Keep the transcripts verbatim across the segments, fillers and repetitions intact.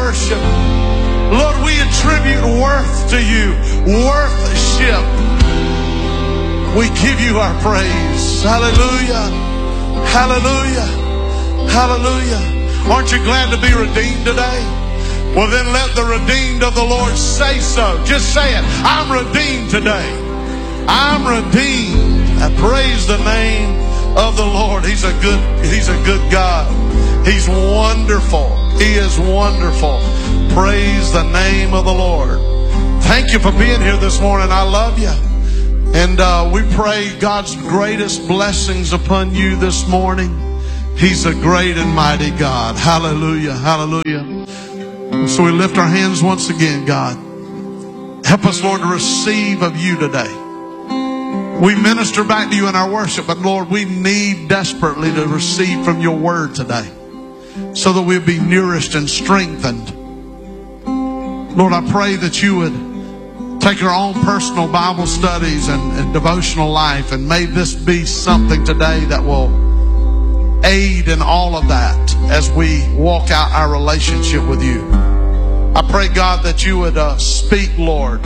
worship. Lord, we attribute worth to you, worthship. We give you our praise. Hallelujah. Hallelujah. Hallelujah. Aren't you glad to be redeemed today? Well, then let the redeemed of the Lord say so. Just say it. I'm redeemed today. I'm redeemed. I praise the name of the Lord. He's a good, He's a good God. He's wonderful. He is wonderful. Praise the name of the Lord. Thank you for being here this morning. I love you. And uh, we pray God's greatest blessings upon you this morning. He's a great and mighty God. Hallelujah. Hallelujah. So we lift our hands once again, God. Help us, Lord, to receive of you today. We minister back to you in our worship, but Lord, we need desperately to receive from your word today so that we'll be nourished and strengthened. Lord, I pray that you would take our own personal Bible studies and, and devotional life, and may this be something today that will aid in all of that as we walk out our relationship with you. I pray, God, that you would uh, speak, Lord,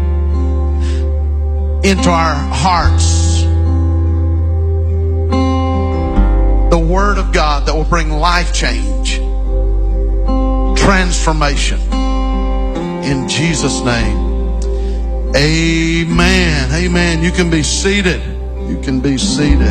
into our hearts the word of God that will bring life change, transformation. In Jesus' name, amen. Amen. You can be seated. You can be seated.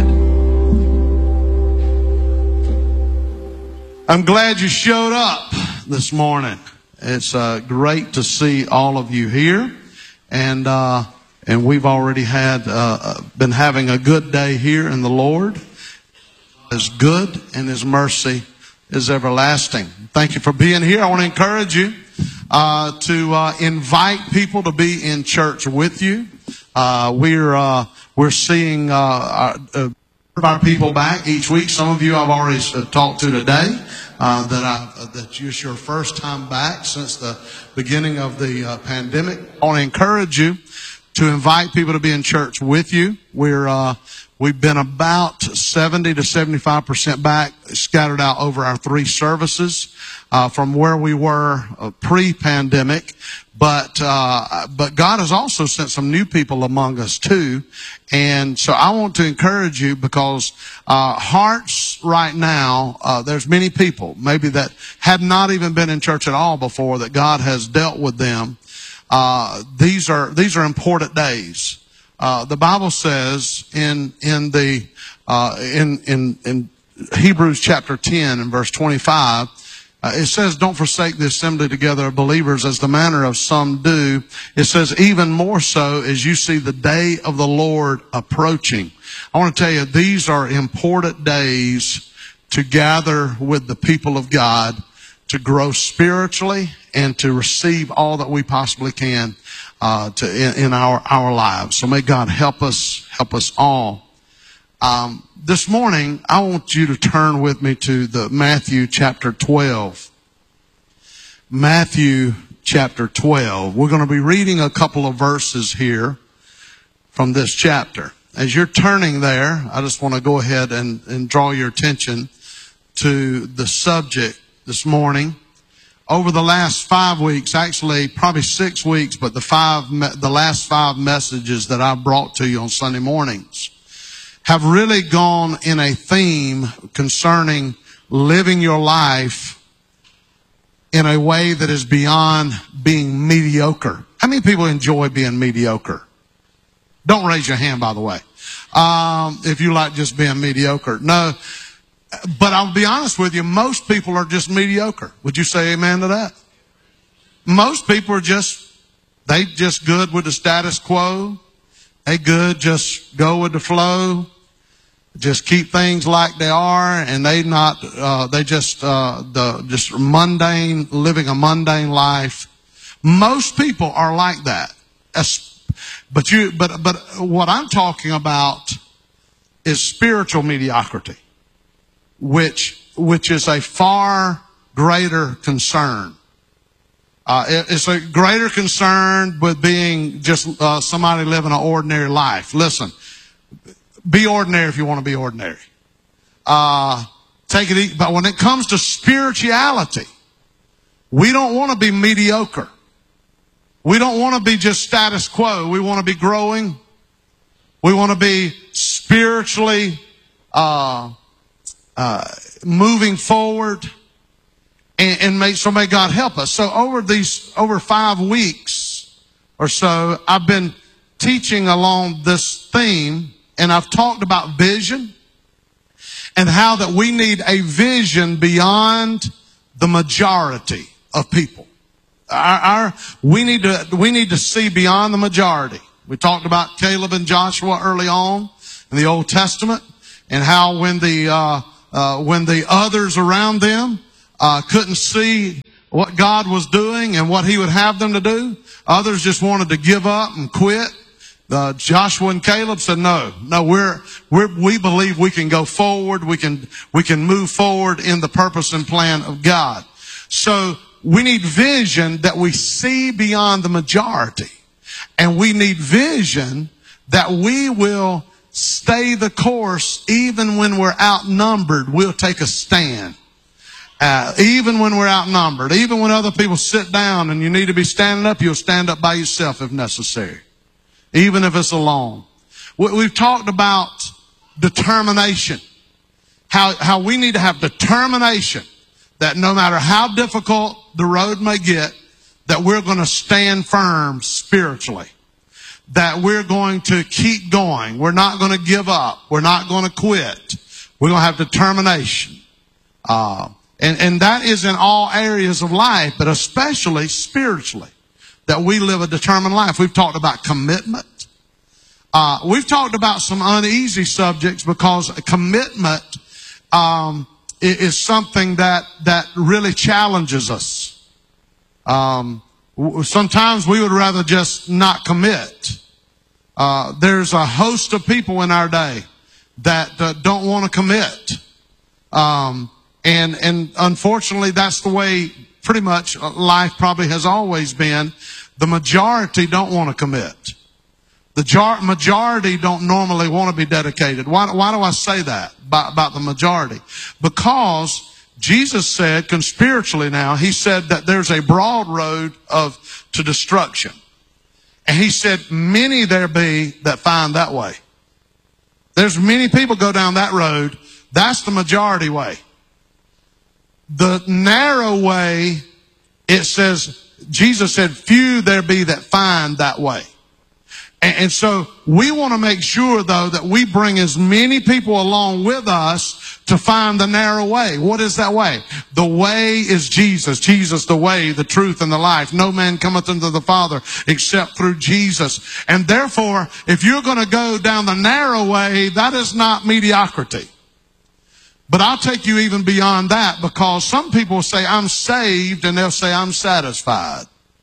I'm glad you showed up this morning. It's uh, great to see all of you here, and uh, and we've already had uh, been having a good day here in the Lord. Is good, and His mercy is everlasting. Thank you for being here. I want to encourage you uh, to uh, invite people to be in church with you. Uh, we're uh, we're seeing uh, our, uh, our people back each week. Some of you I've already talked to today. Uh, that I, uh, that it's your first time back since the beginning of the uh, pandemic. I want to encourage you to invite people to be in church with you. We're uh, we've been about seventy to seventy-five percent back, scattered out over our three services uh, from where we were uh, pre-pandemic. But uh, but God has also sent some new people among us too, and so I want to encourage you because uh, hearts right now, uh, there's many people maybe that have not even been in church at all before that God has dealt with them. Uh, these are these are important days. Uh, the Bible says in in the uh, in in in Hebrews chapter ten and verse twenty-five. Uh, it says, don't forsake the assembly together of believers as the manner of some do. It says, even more so as you see the day of the Lord approaching. I want to tell you, these are important days to gather with the people of God, to grow spiritually and to receive all that we possibly can uh, to in, in our, our lives. So may God help us, help us all. Um, this morning, I want you to turn with me to the Matthew chapter twelve. Matthew chapter twelve. We're going to be reading a couple of verses here from this chapter. As you're turning there, I just want to go ahead and, and draw your attention to the subject this morning. Over the last five weeks, actually probably six weeks, but the five, the last five messages that I've brought to you on Sunday mornings have really gone in a theme concerning living your life in a way that is beyond being mediocre. How many people enjoy being mediocre? Don't raise your hand, by the way, um, if you like just being mediocre. No, but I'll be honest with you, most people are just mediocre. Would you say amen to that? Most people are just, they just good with the status quo. They good, just go with the flow. Just keep things like they are, and they not, uh, they just, uh, the, just mundane, living a mundane life. Most people are like that. But you, but, but what I'm talking about is spiritual mediocrity, which, which is a far greater concern. Uh, it, it's a greater concern with being just, uh, somebody living an ordinary life. Listen. Be ordinary if you want to be ordinary. Uh, take it easy. But when it comes to spirituality, We don't want to be mediocre. We don't want to be just status quo. We want to be growing. We want to be spiritually uh, uh, moving forward. And, and may, so may God help us. So over these, over five weeks or so, I've been teaching along this theme, and I've talked about vision and how that we need a vision beyond the majority of people. Our, our, we need to, we need to see beyond the majority. We talked about Caleb and Joshua early on in the Old Testament, and how when the, uh, uh, when the others around them, uh, couldn't see what God was doing and what He would have them to do, others just wanted to give up and quit. Uh, Joshua and Caleb said, no, no, we're, we're, we believe we can go forward. We can, we can move forward in the purpose and plan of God. So we need vision that we see beyond the majority. And we need vision that we will stay the course even when we're outnumbered. We'll take a stand. Uh, even when we're outnumbered, even when other people sit down and you need to be standing up, you'll stand up by yourself if necessary. Even if it's alone. We've talked about determination. How, how we need to have determination that no matter how difficult the road may get, that we're going to stand firm spiritually. That we're going to keep going. We're not going to give up. We're not going to quit. We're going to have determination. Uh, and, and that is in all areas of life, but especially spiritually. That we live a determined life. We've talked about commitment. Uh, we've talked about some uneasy subjects because commitment um, is something that that really challenges us. Um, sometimes we would rather just not commit. Uh, there's a host of people in our day that uh, don't want to commit, um, and and unfortunately, that's the way pretty much life probably has always been. The majority don't want to commit. The jar- majority don't normally want to be dedicated. Why, why do I say that about, about the majority? Because Jesus said, spiritually now, He said that there's a broad road of to destruction. And He said, many there be that find that way. There's many people go down that road. That's the majority way. The narrow way, it says, Jesus said, few there be that find that way. And, and so we want to make sure, though, that we bring as many people along with us to find the narrow way. What is that way? The way is Jesus. Jesus, the way, the truth, and the life. No man cometh unto the Father except through Jesus. And therefore, if you're going to go down the narrow way, that is not mediocrity. But I'll take you even beyond that, because some people say, I'm saved, and they'll say, I'm satisfied.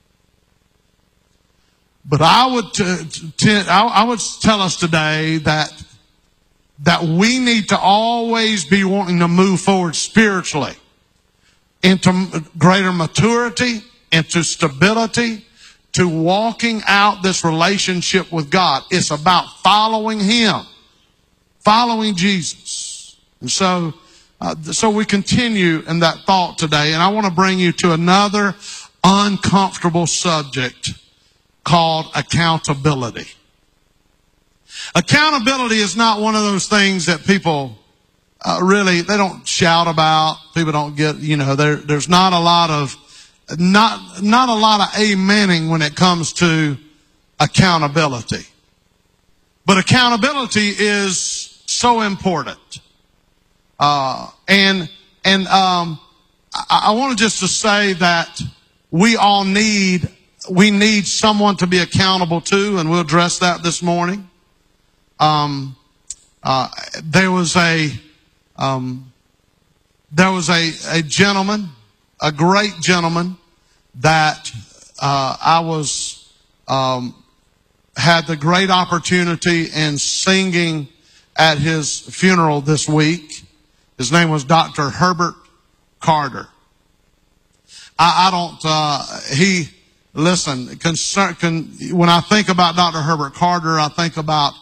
But I would, t- t- I would tell us today that, that we need to always be wanting to move forward spiritually into greater maturity, into stability, to walking out this relationship with God. It's about following Him, following Jesus. And so, uh, so we continue in that thought today. And I want to bring you to another uncomfortable subject called accountability. Accountability is not one of those things that people uh, really, they don't shout about. People don't get, you know, there, there's not a lot of, not, not a lot of amening when it comes to accountability. But accountability is so important. Uh, and, and, um, I, I wanted just to say that we all need, we need someone to be accountable to, and we'll address that this morning. Um, uh, there was a, um, there was a, a gentleman, a great gentleman that, uh, I was, um, had the great opportunity in singing at his funeral this week. His name was Doctor Herbert Carter. I, I don't, uh, he, listen, concern, con, when I think about Doctor Herbert Carter, I think about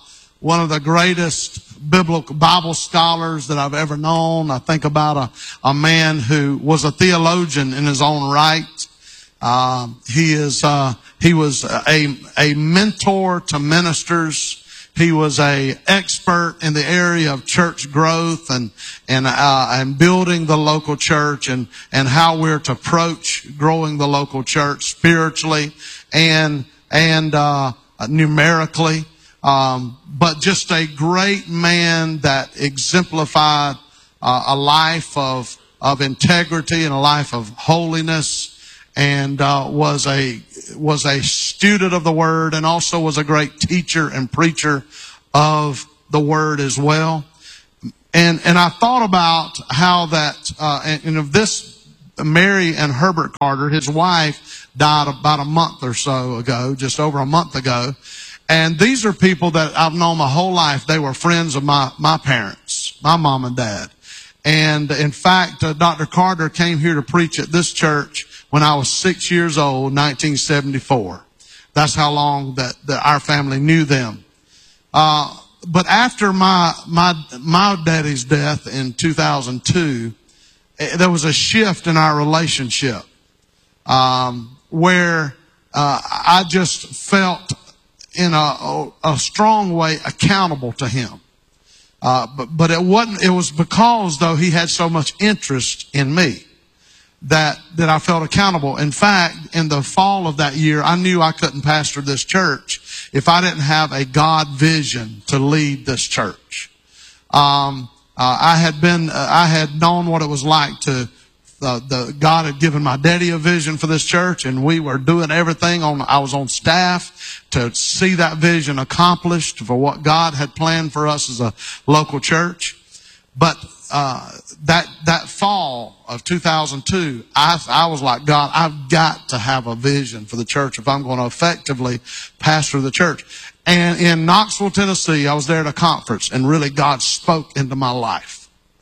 one of the greatest biblical Bible scholars that I've ever known. I think about a, a man who was a theologian in his own right. Uh, he is, uh, he was a, a mentor to ministers. He was a expert in the area of church growth and, and, uh, and building the local church and, and how we're to approach growing the local church spiritually and, and, uh, numerically. Um, but just a great man that exemplified uh, a life of, of integrity and a life of holiness. And uh, was a was a student of the Word, and also was a great teacher and preacher of the Word as well. And and I thought about how that uh, and, and of this Mary and Herbert Carter, his wife died about a month or so ago, just over a month ago. And these are people that I've known my whole life. They were friends of my my parents, my mom and dad. And in fact, uh, Doctor Carter came here to preach at this church when I was six years old, nineteen seventy-four. That's how long that, that our family knew them. Uh, but after my, my, my daddy's death in two thousand two, there was a shift in our relationship, um, where, uh, I just felt in a, a strong way accountable to him. Uh, but, but it wasn't, it was because though he had so much interest in me that, that I felt accountable. In fact, in the fall of that year, I knew I couldn't pastor this church if I didn't have a God vision to lead this church. Um, uh, I had been, uh, I had known what it was like to, uh, the, God had given my daddy a vision for this church, and we were doing everything on, I was on staff to see that vision accomplished for what God had planned for us as a local church. But, uh, that, that fall of two thousand two, I, I was like, God, I've got to have a vision for the church if I'm going to effectively pastor the church. And in Knoxville, Tennessee, I was there at a conference, and really God spoke into my life.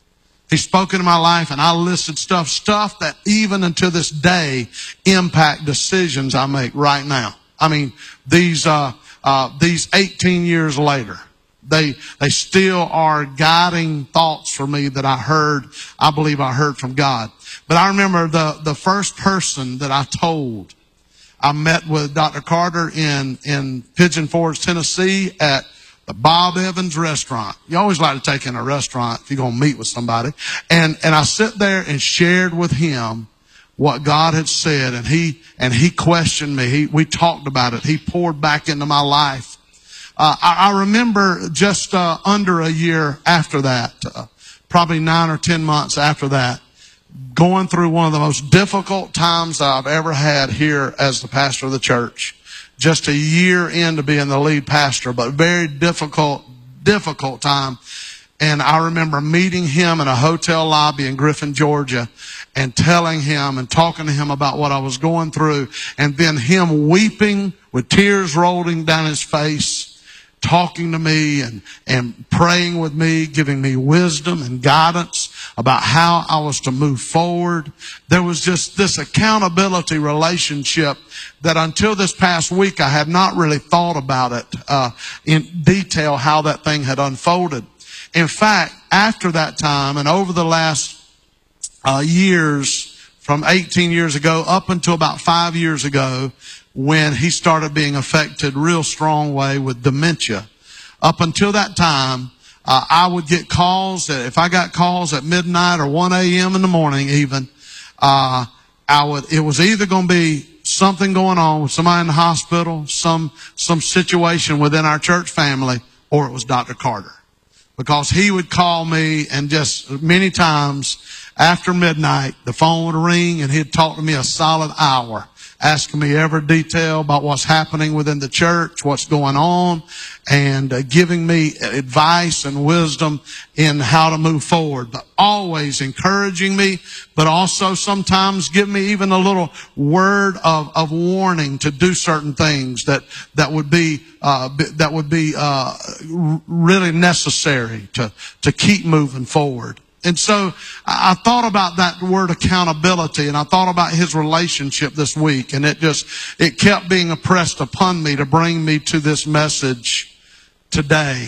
He spoke into my life, and I listed stuff, stuff that even until this day impact decisions I make right now. I mean, these, uh, uh, these eighteen years later, they, they still are guiding thoughts for me that I heard, I believe I heard from God. But I remember the, the first person that I told, I met with Doctor Carter in, in Pigeon Forge, Tennessee at the Bob Evans restaurant. You always like to take in a restaurant if you're going to meet with somebody. And, and I sit there and shared with him what God had said, and he, and he questioned me. He, we talked about it. He poured back into my life. Uh, I, I remember just, uh, under a year after that, uh, probably nine or ten months after that, going through one of the most difficult times I've ever had here as the pastor of the church. Just a year into being the lead pastor, but very difficult, difficult time. And I remember meeting him in a hotel lobby in Griffin, Georgia, and telling him and talking to him about what I was going through. And then him weeping with tears rolling down his face, talking to me and, and praying with me, giving me wisdom and guidance about how I was to move forward. There was just this accountability relationship that until this past week, I had not really thought about it uh, in detail, how that thing had unfolded. In fact, after that time and over the last uh, years, from eighteen years ago up until about five years ago, when he started being affected real strong way with dementia. Up until that time, uh, I would get calls that if I got calls at midnight or one a.m. in the morning even, uh, I would, it was either going to be something going on with somebody in the hospital, some, some situation within our church family, or it was Doctor Carter. Because he would call me, and just many times after midnight, the phone would ring and he'd talk to me a solid hour, asking me every detail about what's happening within the church, what's going on, and uh, giving me advice and wisdom in how to move forward. But always encouraging me, but also sometimes give me even a little word of, of warning to do certain things that, that would be, uh, that would be, uh, really necessary to, to keep moving forward. And so I thought about that word accountability, and I thought about his relationship this week, and it just, it kept being impressed upon me to bring me to this message today.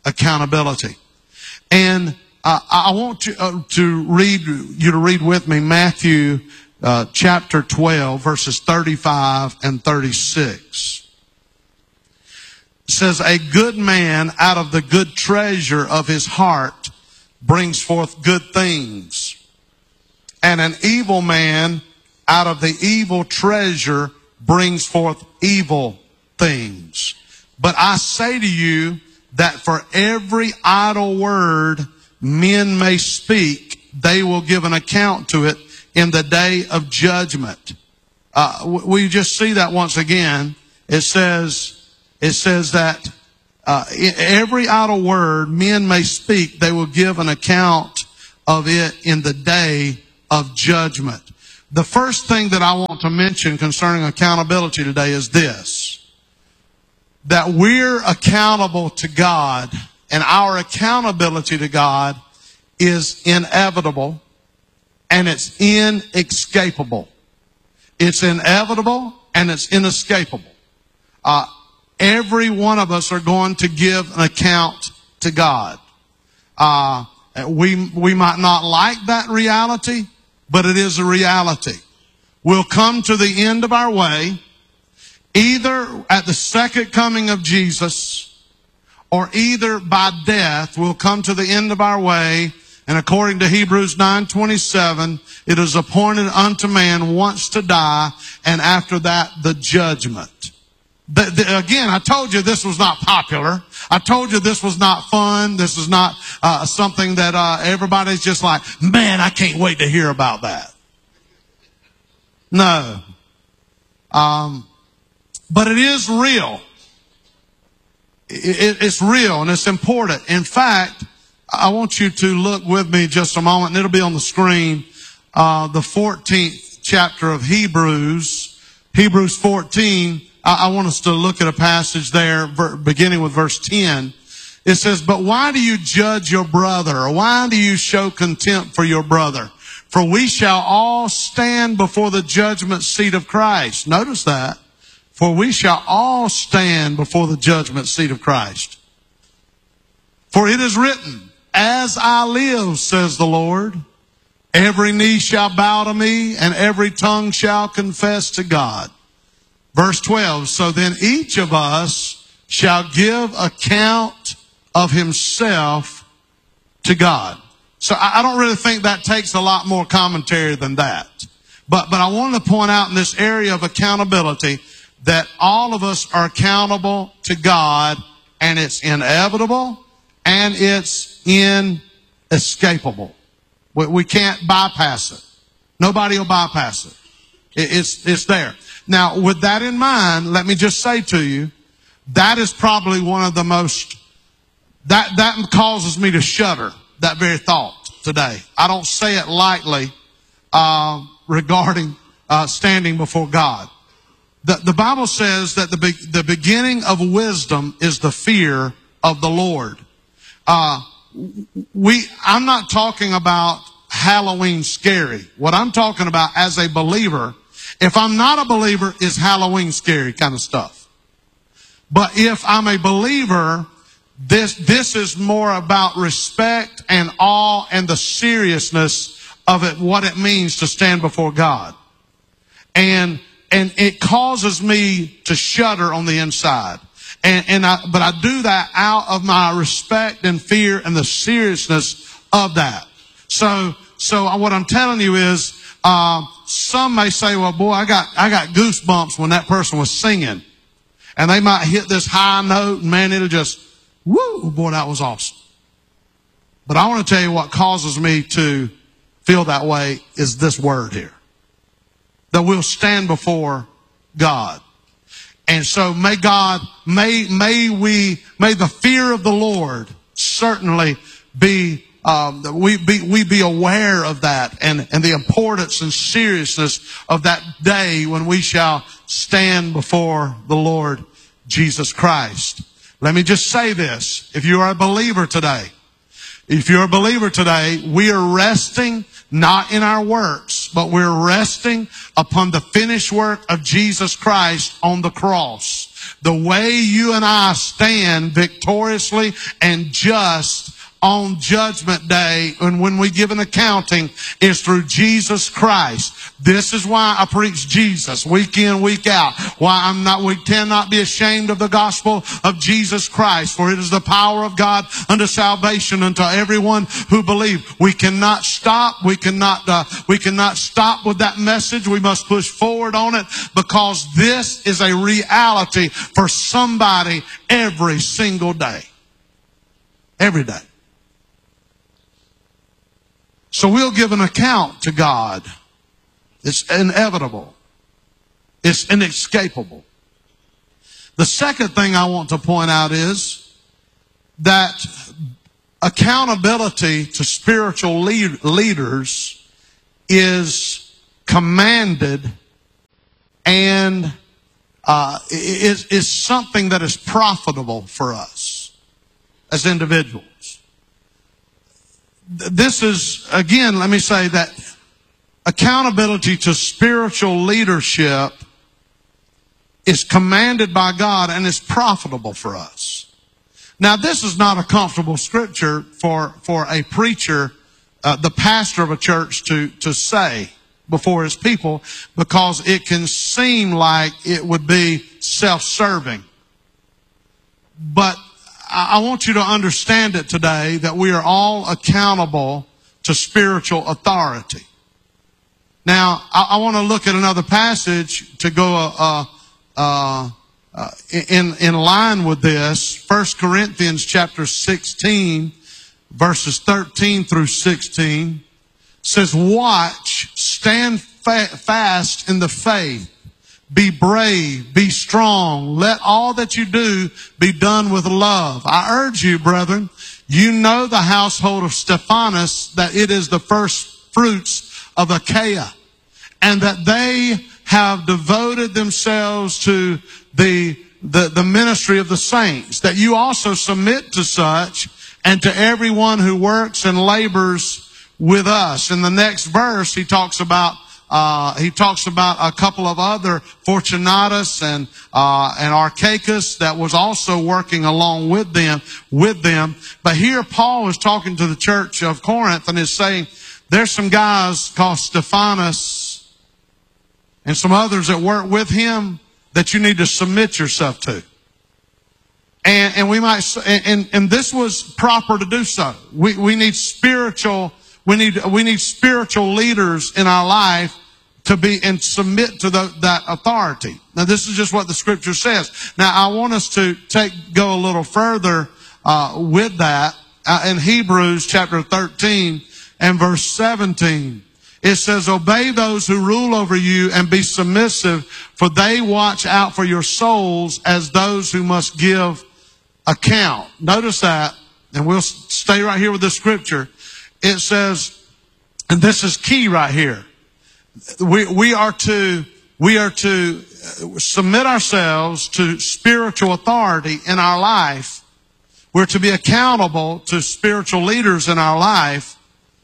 accountability. And uh, I want you uh, to read, you to read with me Matthew uh, chapter twelve, verses thirty-five and thirty-six. It says, a good man out of the good treasure of his heart brings forth good things. And an evil man out of the evil treasure brings forth evil things. But I say to you that for every idle word men may speak, they will give an account to it in the day of judgment. Uh, we just see that once again. It says, it says that uh, every idle word men may speak, they will give an account of it in the day of judgment. The first thing that I want to mention concerning accountability today is this: that we're accountable to God, and our accountability to God is inevitable and it's inescapable. It's inevitable and it's inescapable. Uh, every one of us are going to give an account to God. Uh, we, we might not like that reality, but it is a reality. We'll come to the end of our way, either at the second coming of Jesus, or either by death. We'll come to the end of our way, and according to Hebrews nine twenty-seven, it is appointed unto man once to die, and after that the judgment. The, the, again, I told you this was not popular. I told you this was not fun. This is not uh, something that uh, everybody's just like, man, I can't wait to hear about that. No. Um, but it is real. It, it, it's real and it's important. In fact, I want you to look with me just a moment, and it'll be on the screen, uh, the fourteenth chapter of Hebrews, Hebrews fourteen. I want us to look at a passage there beginning with verse ten. It says, but why do you judge your brother? Or why do you show contempt for your brother? For we shall all stand before the judgment seat of Christ. Notice that. For we shall all stand before the judgment seat of Christ. For it is written, as I live, says the Lord, every knee shall bow to me, and every tongue shall confess to God. Verse twelve, so then each of us shall give account of himself to God. So I don't really think that takes a lot more commentary than that. But, but I wanted to point out in this area of accountability that all of us are accountable to God, and it's inevitable and it's inescapable. We, we can't bypass it. Nobody will bypass it. it it's, it's there. Now, with that in mind, let me just say to you, that is probably one of the most, that, that causes me to shudder, that very thought today. I don't say it lightly uh, regarding uh, standing before God. The, the Bible says that the, be, the beginning of wisdom is the fear of the Lord. Uh, we, I'm not talking about Halloween scary. What I'm talking about as a believer, if I'm not a believer, is Halloween scary kind of stuff. But if I'm a believer, this, this is more about respect and awe and the seriousness of it, what it means to stand before God. And, and it causes me to shudder on the inside. And, and I, but I do that out of my respect and fear and the seriousness of that. So, so what I'm telling you is, uh, some may say, well, boy, I got, I got goosebumps when that person was singing. And they might hit this high note, and man, it'll just, woo, boy, that was awesome. But I want to tell you what causes me to feel that way is this word here. That we'll stand before God. And so may God, may, may we, may the fear of the Lord certainly be Um, we be, we be aware of that and, and the importance and seriousness of that day when we shall stand before the Lord Jesus Christ. Let me just say this. If you are a believer today, if you're a believer today, we are resting not in our works, but we're resting upon the finished work of Jesus Christ on the cross. The way you and I stand victoriously and just on Judgment Day and when we give an accounting is through Jesus Christ. This is why I preach Jesus week in, week out. Why I'm not, we tend not be ashamed of the gospel of Jesus Christ, for it is the power of God unto salvation unto everyone who believe. We cannot stop. We cannot, uh, we cannot stop with that message. We must push forward on it because this is a reality for somebody every single day. Every day. So we'll give an account to God. It's inevitable. It's inescapable. The second thing I want to point out is that accountability to spiritual lead, leaders is commanded and uh, is, is something that is profitable for us as individuals. This is, again, let me say that accountability to spiritual leadership is commanded by God and is profitable for us. Now, this is not a comfortable scripture for, for a preacher, uh, the pastor of a church to, to say before his people, because it can seem like it would be self-serving. But I want you to understand it today that we are all accountable to spiritual authority. Now, I, I want to look at another passage to go uh, uh, uh, in in line with this. First Corinthians chapter sixteen, verses thirteen through sixteen says, "Watch, stand fa- fast in the faith. Be brave, be strong. Let all that you do be done with love. I urge you, brethren, you know the household of Stephanas, that it is the first fruits of Achaia, and that they have devoted themselves to the, the, the ministry of the saints, that you also submit to such, and to everyone who works and labors with us." In the next verse, he talks about Uh, he talks about a couple of other, Fortunatus and, uh, and Archicus, that was also working along with them, with them. But here Paul is talking to the church of Corinth and is saying, there's some guys called Stephanas and some others that work with him that you need to submit yourself to. And, and we might, and, and this was proper to do so. We, we need spiritual, we need, we need spiritual leaders in our life to be and submit to the, that authority. Now, this is just what the scripture says. Now, I want us to take go a little further uh, with that uh, in Hebrews chapter thirteen and verse seventeen. It says, "Obey those who rule over you and be submissive, for they watch out for your souls as those who must give account." Notice that, and we'll stay right here with the scripture. It says, and this is key right here. We, we are to, we are to submit ourselves to spiritual authority in our life. We're to be accountable to spiritual leaders in our life.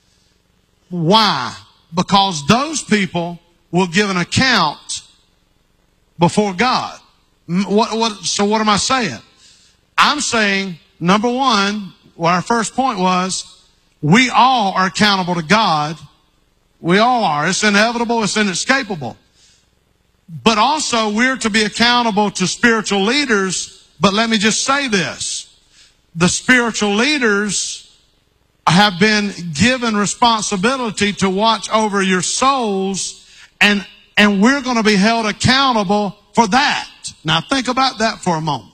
Why? Because those people will give an account before God. What, what, so what am I saying? I'm saying, number one, what our first point was, we all are accountable to God. We all are. It's inevitable. It's inescapable. But also, we're to be accountable to spiritual leaders. But let me just say this. The spiritual leaders have been given responsibility to watch over your souls, and, and we're going to be held accountable for that. Now, think about that for a moment.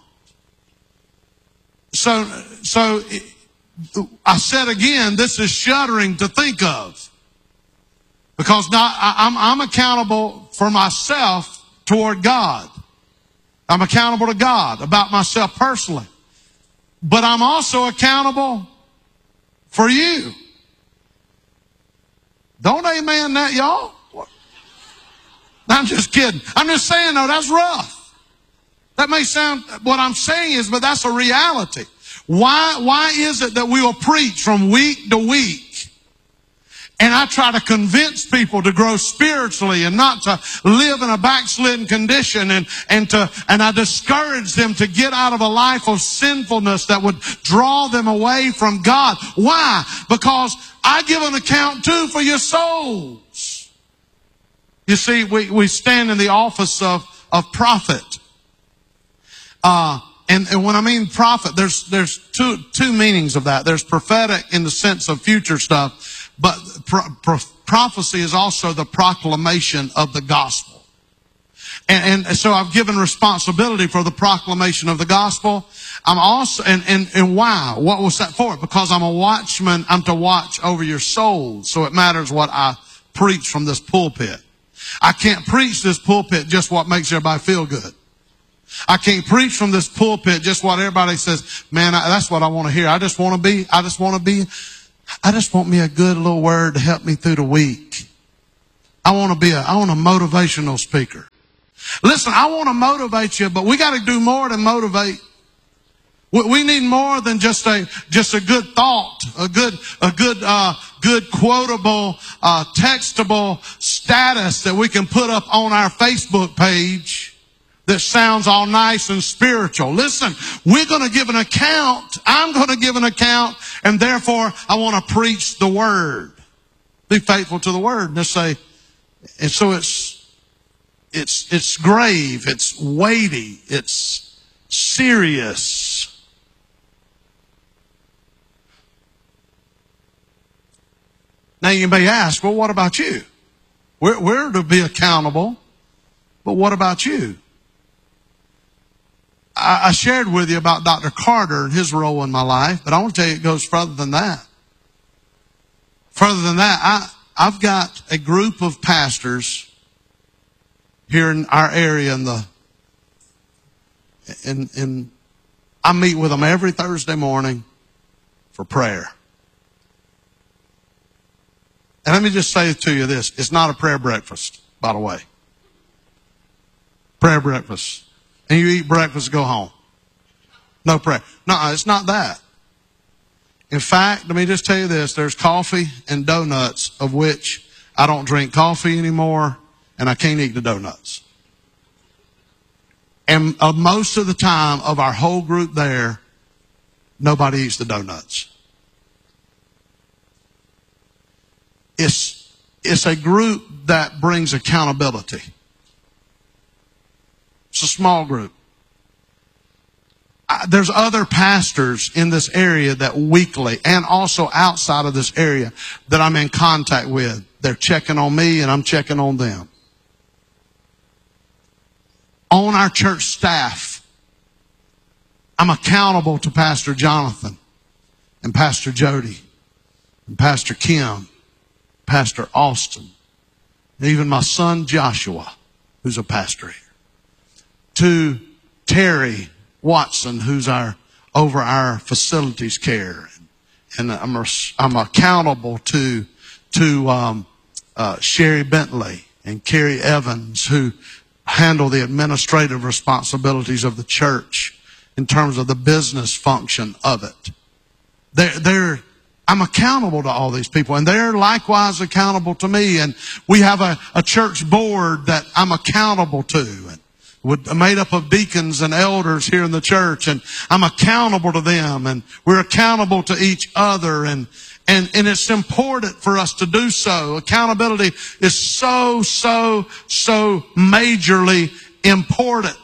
So, so I said again, this is shuddering to think of. Because not, I, I'm, I'm accountable for myself toward God. I'm accountable to God about myself personally. But I'm also accountable for you. Don't amen that, y'all. I'm just kidding. I'm just saying, though, that's rough. That may sound, what I'm saying is, but that's a reality. Why, why is it that we will preach from week to week And I try to convince people to grow spiritually and not to live in a backslidden condition. And, and to, and I discourage them to get out of a life of sinfulness that would draw them away from God. Why? Because I give an account too for your souls. You see, we, we stand in the office of, of prophet. Uh, and, and when I mean prophet, there's, there's two, two meanings of that. There's prophetic in the sense of future stuff, but pro, pro, prophecy is also the proclamation of the gospel. And, and so I've given responsibility for the proclamation of the gospel. I'm also, and, and, and why? What was that for? Because I'm a watchman. I'm to watch over your souls. So it matters what I preach from this pulpit. I can't preach this pulpit just what makes everybody feel good. I can't preach from this pulpit just what everybody says, man, I, that's what I want to hear. I just want to be, I just want to be, I just want me a good little word to help me through the week. I want to be a, I want a motivational speaker. Listen, I want to motivate you, but we got to do more than motivate. We need more than just a just a good thought, a good a good uh, good quotable, uh, textable status that we can put up on our Facebook page that sounds all nice and spiritual. Listen, we're going to give an account. I'm going to give an account, and therefore I want to preach the word. Be faithful to the word. And let's say, and so it's it's it's grave, it's weighty, it's serious. Now you may ask, well, what about you? We're, we're to be accountable, but what about you? I, I shared with you about Doctor Carter and his role in my life, but I want to tell you it goes further than that. Further than that, I, I've got a group of pastors here in our area in the, in, in, I meet with them every Thursday morning for prayer. And let me just say to you this. It's not a prayer breakfast, by the way. Prayer breakfast. And you eat breakfast, go home. No prayer. No, it's not that. In fact, let me just tell you this. There's coffee and donuts, of which I don't drink coffee anymore, and I can't eat the donuts. And uh, most of the time of our whole group there, nobody eats the donuts. It's, it's a group that brings accountability. It's a small group. I, there's other pastors in this area that weekly and also outside of this area that I'm in contact with. They're checking on me and I'm checking on them. On our church staff, I'm accountable to Pastor Jonathan and Pastor Jody and Pastor Kim, Pastor Austin, and even my son Joshua, who's a pastor here, to Terry Watson, who's our over our facilities care, and I'm I'm accountable to to um, uh, Sherry Bentley and Carrie Evans, who handle the administrative responsibilities of the church in terms of the business function of it. They're they're I'm accountable to all these people, and they're likewise accountable to me. And we have a, a church board that I'm accountable to, and with, made up of deacons and elders here in the church, and I'm accountable to them, and we're accountable to each other, and and and it's important for us to do so. Accountability is so, so, so majorly important.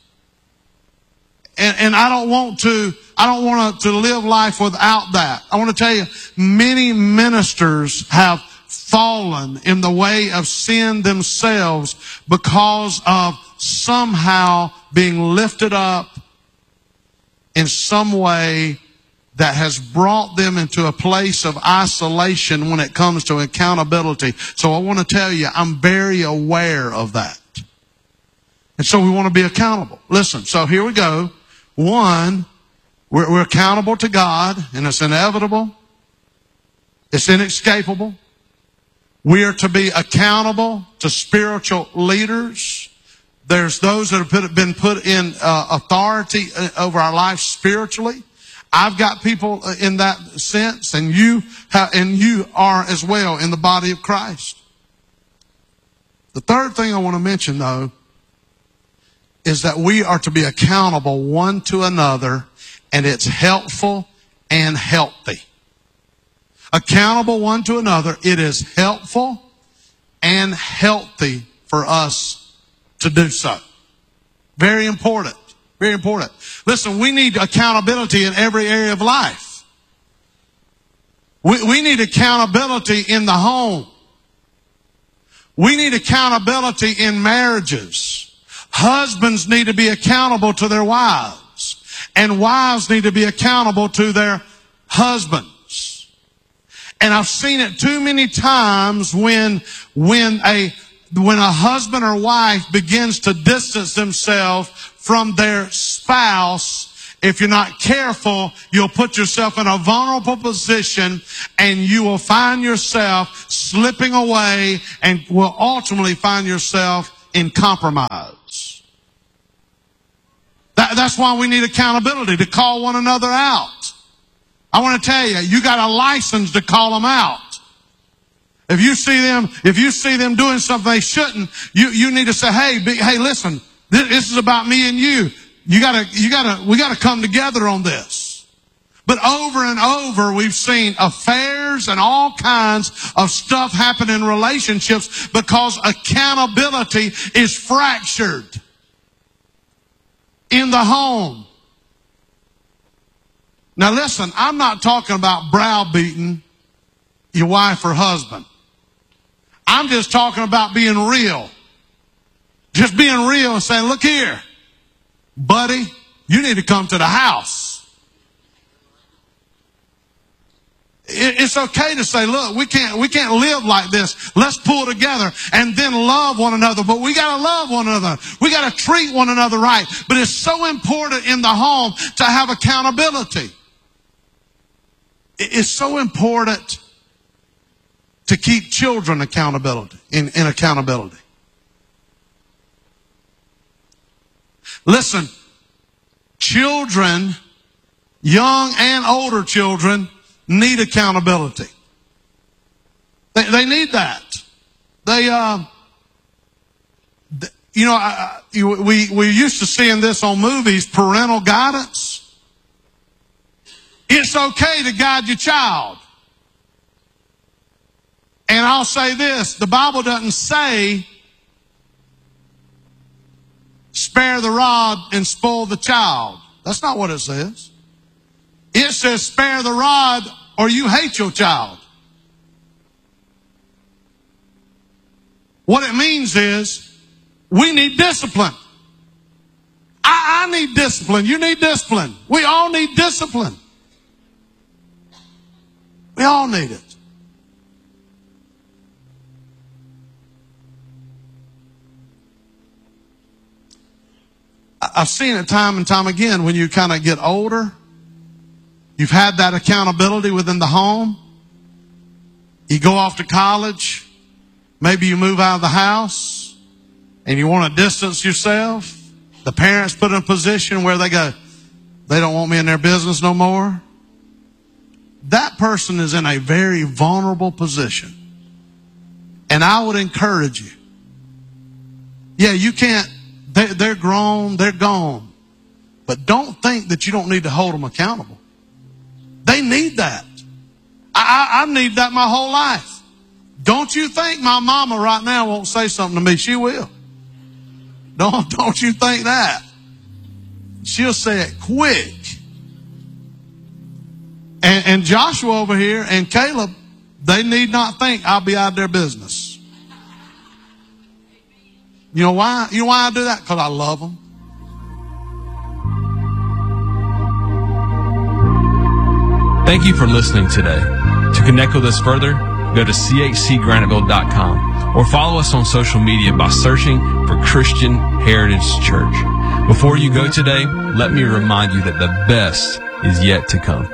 And, and I don't want to, I don't want to live life without that. I want to tell you, many ministers have fallen in the way of sin themselves because of somehow being lifted up in some way that has brought them into a place of isolation when it comes to accountability. So I want to tell you, I'm very aware of that. And so we want to be accountable. Listen, so here we go. One, we're, we're accountable to God, and it's inevitable. It's inescapable. We are to be accountable to spiritual leaders. There's those that have put, been put in uh, authority over our life spiritually. I've got people in that sense, and you have, and you are as well in the body of Christ. The third thing I want to mention, though, is that we are to be accountable one to another, and it's helpful and healthy. Accountable one to another, it is helpful and healthy for us to do so. Very important. Very important. Listen, we need accountability in every area of life. We, we need accountability in the home. We need accountability in marriages. Husbands need to be accountable to their wives. And wives need to be accountable to their husbands. And I've seen it too many times when, when a, when a husband or wife begins to distance themselves from their spouse. If you're not careful, you'll put yourself in a vulnerable position, and you will find yourself slipping away and will ultimately find yourself in compromise. That, that's why we need accountability, to call one another out. I want to tell you, you got a license to call them out. If you see them, if you see them doing something they shouldn't, you, you need to say, hey, be, hey, listen, this, this is about me and you. You gotta, you gotta, we gotta come together on this. But over and over, we've seen affairs and all kinds of stuff happen in relationships because accountability is fractured in the home. Now listen, I'm not talking about browbeating your wife or husband. I'm just talking about being real. Just being real and saying, look here, buddy, you need to come to the house. It's okay to say, look, we can't, we can't live like this. Let's pull together and then love one another. But we got to love one another. We got to treat one another right. But it's so important in the home to have accountability. It's so important to keep children accountability in, in accountability. Listen, children, young and older children, need accountability. They, they need that. They, uh, you know, I, I, we we used to seeing this on movies, parental guidance. It's okay to guide your child. And I'll say this, the Bible doesn't say spare the rod and spoil the child. That's not what it says. It says spare the rod or you hate your child. What it means is we need discipline. I, I need discipline. You need discipline. We all need discipline. We all need it. I've seen it time and time again when you kind of get older. You've had that accountability within the home. You go off to college. Maybe you move out of the house and you want to distance yourself. The parents put in a position where they go, they don't want me in their business no more. That person is in a very vulnerable position. And I would encourage you. Yeah, you can't, they, they're grown, they're gone. But don't think that you don't need to hold them accountable. They need that. I, I, I need that my whole life. Don't you think my mama right now won't say something to me? She will. Don't, don't you think that. She'll say it quick. And, and Joshua over here and Caleb, they need not think I'll be out of their business. You know why? You know why I do that? Because I love them. Thank you for listening today. To connect with us further, go to c h c graniteville dot com or follow us on social media by searching for Christian Heritage Church. Before you go today, let me remind you that the best is yet to come.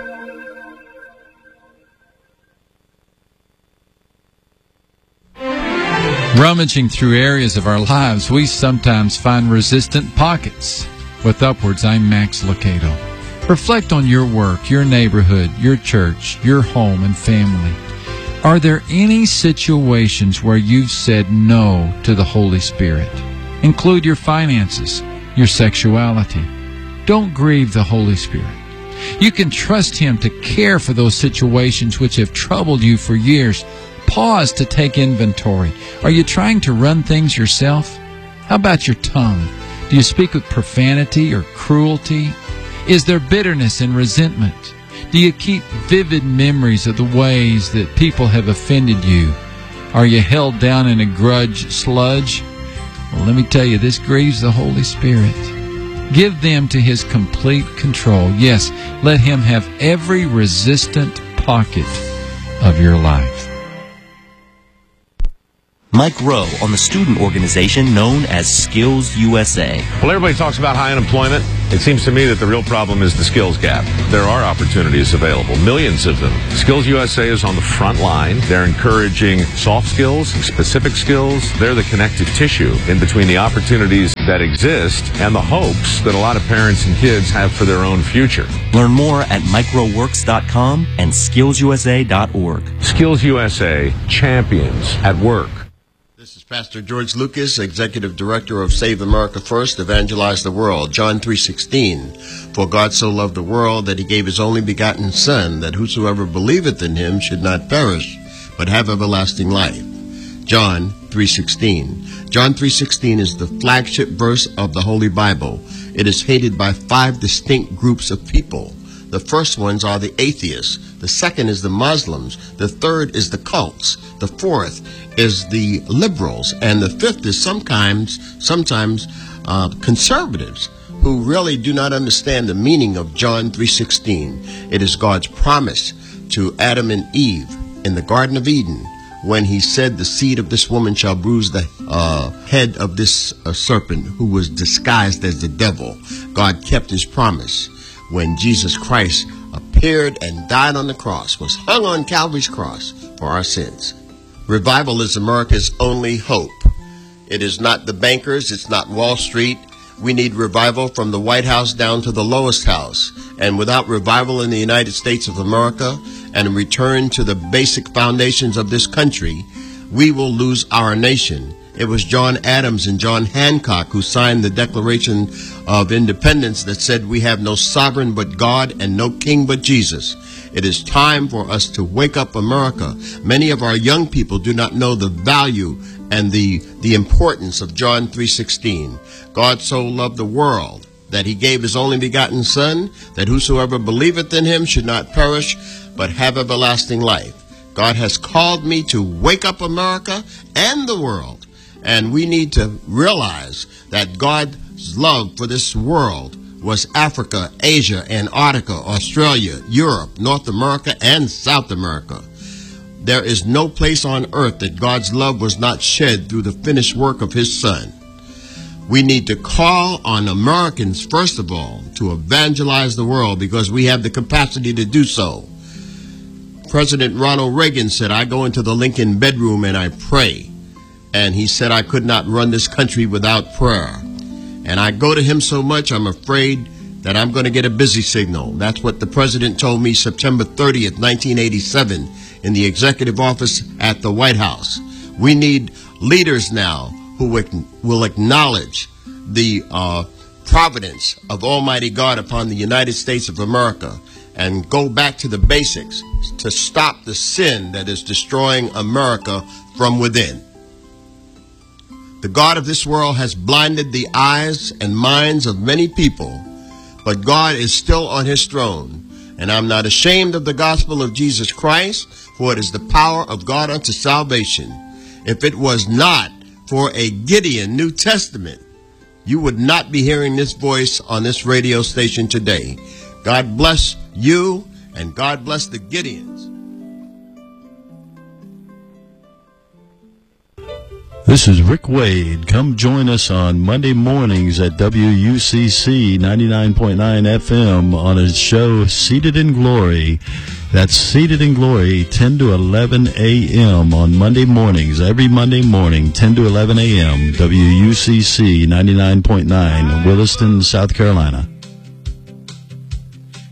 Rummaging through areas of our lives, we sometimes find resistant pockets. With Upwards, I'm Max Lucado. Reflect on your work, your neighborhood, your church, your home and family. Are there any situations where you've said no to the Holy Spirit? Include your finances, your sexuality. Don't grieve the Holy Spirit. You can trust Him to care for those situations which have troubled you for years. Pause to take inventory. Are you trying to run things yourself? How about your tongue? Do you speak with profanity or cruelty? Is there bitterness and resentment? Do you keep vivid memories of the ways that people have offended you? Are you held down in a grudge sludge? Well, let me tell you, this grieves the Holy Spirit. Give them to His complete control. Yes, let Him have every resistant pocket of your life. Mike Rowe on the student organization known as Skills U S A. Well, everybody talks about high unemployment. It seems to me that the real problem is the skills gap. There are opportunities available, millions of them. Skills U S A is on the front line. They're encouraging soft skills, specific skills. They're the connective tissue in between the opportunities that exist and the hopes that a lot of parents and kids have for their own future. Learn more at microworks dot com and skills u s a dot org. Skills U S A, champions at work. This is Pastor George Lucas, Executive Director of Save America First, Evangelize the World. John three sixteen, for God so loved the world that He gave His only begotten Son, that whosoever believeth in Him should not perish, but have everlasting life. John three sixteen. John three sixteen is the flagship verse of the Holy Bible. It is hated by five distinct groups of people. The first ones are the atheists. The second is the Muslims. The third is the cults. The fourth is the liberals. And the fifth is sometimes, sometimes uh, conservatives who really do not understand the meaning of John three sixteen. It is God's promise to Adam and Eve in the Garden of Eden when He said, the seed of this woman shall bruise the uh, head of this uh, serpent who was disguised as the devil. God kept His promise when Jesus Christ appeared and died on the cross, was hung on Calvary's cross for our sins. Revival is America's only hope. It is not the bankers, it's not Wall Street. We need revival from the White House down to the lowest house. And without revival in the United States of America and a return to the basic foundations of this country, we will lose our nation. It was John Adams and John Hancock who signed the Declaration of Independence that said we have no sovereign but God and no king but Jesus. It is time for us to wake up America. Many of our young people do not know the value and the, the importance of John three sixteen. God so loved the world that He gave His only begotten Son, that whosoever believeth in Him should not perish, but have everlasting life. God has called me to wake up America and the world. And we need to realize that God's love for this world was Africa, Asia, Antarctica, Australia, Europe, North America, and South America. There is no place on earth that God's love was not shed through the finished work of His Son. We need to call on Americans, first of all, to evangelize the world because we have the capacity to do so. President Ronald Reagan said, I go into the Lincoln bedroom and I pray. And he said I could not run this country without prayer. And I go to him so much, I'm afraid that I'm going to get a busy signal. That's what the president told me September thirtieth, nineteen eighty-seven, in the executive office at the White House. We need leaders now who will acknowledge the uh, providence of Almighty God upon the United States of America and go back to the basics to stop the sin that is destroying America from within. The God of this world has blinded the eyes and minds of many people, but God is still on His throne. And I'm not ashamed of the gospel of Jesus Christ, for it is the power of God unto salvation. If it was not for a Gideon New Testament, you would not be hearing this voice on this radio station today. God bless you, and God bless the Gideons. This is Rick Wade. Come join us on Monday mornings at W U C C ninety-nine point nine F M on a show Seated in Glory. That's Seated in Glory, ten to eleven A M on Monday mornings. Every Monday morning, ten to eleven A M W U C C ninety-nine point nine, Williston, South Carolina.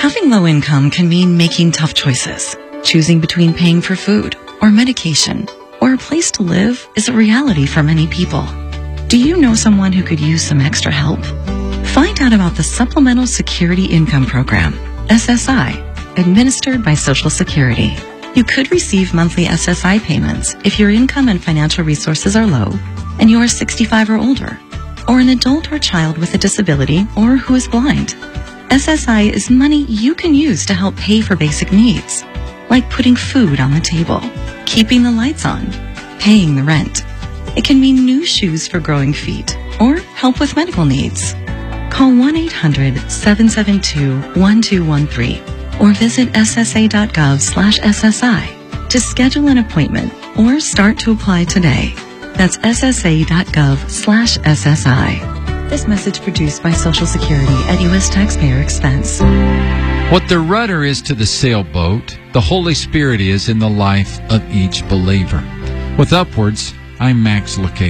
Having low income can mean making tough choices. Choosing between paying for food or medication or a place to live is a reality for many people. Do you know someone who could use some extra help? Find out about the Supplemental Security Income Program, S S I, administered by Social Security. You could receive monthly S S I payments if your income and financial resources are low and you are sixty-five or older, or an adult or child with a disability or who is blind. S S I is money you can use to help pay for basic needs, like putting food on the table, keeping the lights on, paying the rent. It can mean new shoes for growing feet or help with medical needs. Call one eight hundred, seven seven two, one two one three or visit ssa.gov slash SSI to schedule an appointment or start to apply today. That's ssa.gov slash SSI. This message produced by Social Security at U S taxpayer expense. What the rudder is to the sailboat, the Holy Spirit is in the life of each believer. With Upwards, I'm Max Lucchese.